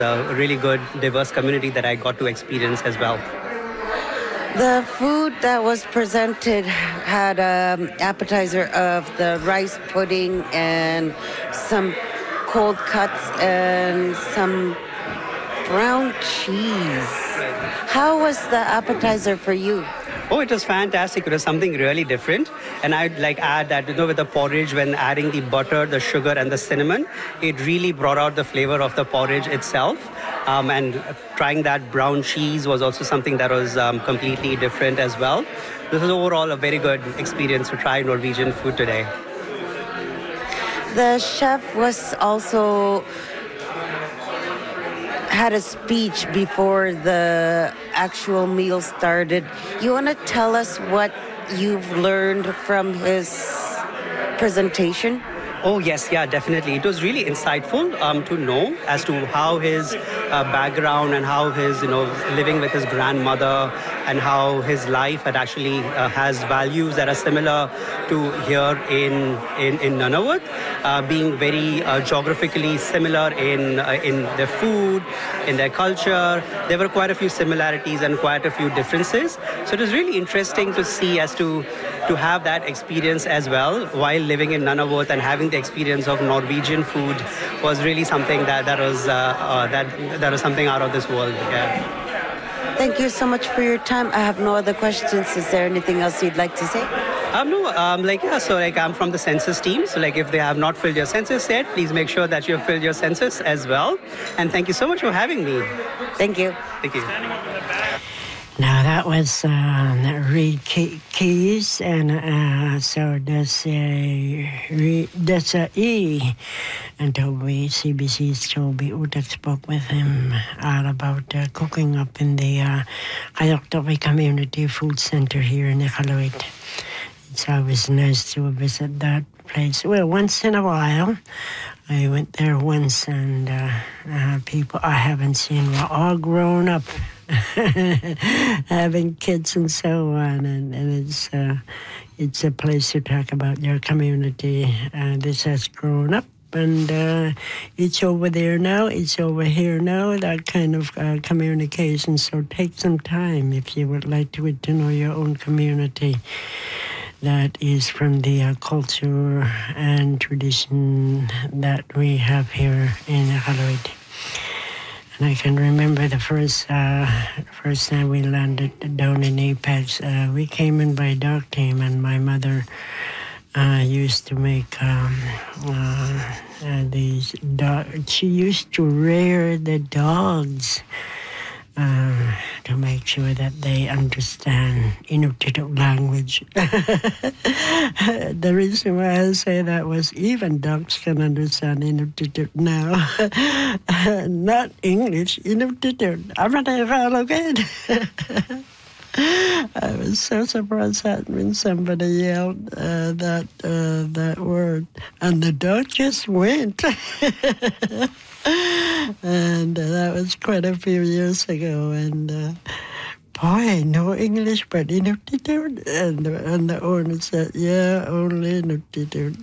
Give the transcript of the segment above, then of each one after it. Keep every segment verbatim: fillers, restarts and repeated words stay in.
a really good, diverse community that I got to experience as well. The food that was presented had an appetizer of the rice pudding and some cold cuts and some brown cheese. How was the appetizer for you? Oh, it was fantastic. It was something really different. And I'd like add that, you know, with the porridge, when adding the butter, the sugar, and the cinnamon, it really brought out the flavor of the porridge itself. Um, and trying that brown cheese was also something that was um, completely different as well. This was overall a very good experience to try Norwegian food today. The chef was also had a speech before the actual meal started. You want to tell us what you've learned from his presentation? Oh, yes, yeah, definitely. It was really insightful um, to know as to how his uh, background and how his, you know, living with his grandmother and how his life had actually uh, has values that are similar to here in, in, in Nunavut, uh, being very uh, geographically similar in, uh, in their food, in their culture. There were quite a few similarities and quite a few differences. So it was really interesting to see as to to have that experience as well while living in Nunavut, and having the experience of Norwegian food was really something that, that was uh, uh, that that was something out of this world. Yeah. Thank you so much for your time. I have no other questions. Is there anything else you'd like to say? Um, no, um, like, yeah, so like I'm from the census team. So like if they have not filled your census yet, please make sure that you have filled your census as well. And thank you so much for having me. Thank you. Thank you. Now that was uh, Reed Keys, and uh, so that's a that's a E. And Toby, C B C's Toby Utek spoke with him all about uh, cooking up in the uh, Kayoktopi Community Food Center here in Iqaluit. It's always nice to visit that place. Well, once in a while. I went there once, and uh, uh, people I haven't seen were all grown up, having kids and so on, and, and it's uh, it's a place to talk about your community. Uh, this has grown up, and uh, it's over there now, it's over here now, that kind of uh, communication. So take some time if you would like to get to know your own community. That is from the uh, culture and tradition that we have here in Iqaluit. And I can remember the first uh, first time we landed down in Apex. Uh, we came in by dog team, and my mother uh, used to make um, uh, uh, these dog. She used to rear the dogs. Uh, to make sure that they understand Inuktitut language. The reason why I say that was even dogs can understand Inuktitut now. Not English, Inuktitut. I was so surprised that when somebody yelled uh, that uh, that word, and the dog just went. And uh, that was quite a few years ago, and uh, boy, no English but Inuktitut. And, and the owner said, yeah, only Inuktitut.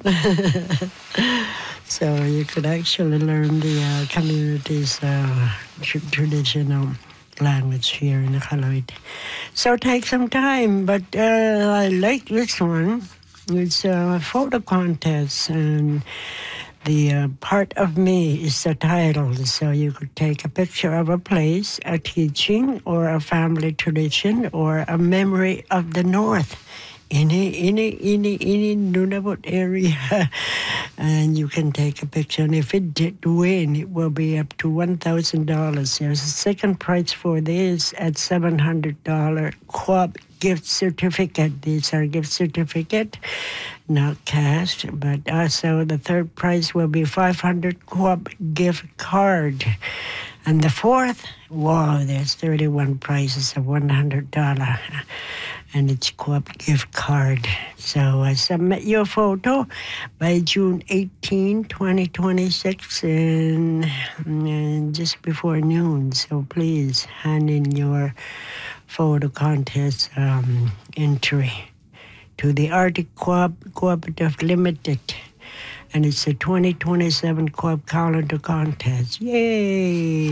So you could actually learn the uh, community's uh, tr- traditional language here in Iqaluit. So take some time, but uh, I like this one. It's a photo contest, and the uh, part of me is the title, so you could take a picture of a place, a teaching, or a family tradition, or a memory of the North. Any, any, any, any Nunavut area, and you can take a picture. And if it did win, it will be up to one thousand dollars. There's a second prize for this at seven hundred dollars Co-op gift certificate. These are gift certificate, not cash, but also the third prize will be five hundred Co-op gift card. And the fourth, wow, there's thirty-one prizes of one hundred dollars. And it's Co-op gift card. So uh, submit your photo by June eighteenth, twenty twenty-six, and, and just before noon. So please hand in your photo contest um, entry to the Arctic Co-op Cooperative Limited. And it's a twenty twenty-seven Co-op calendar contest. Yay!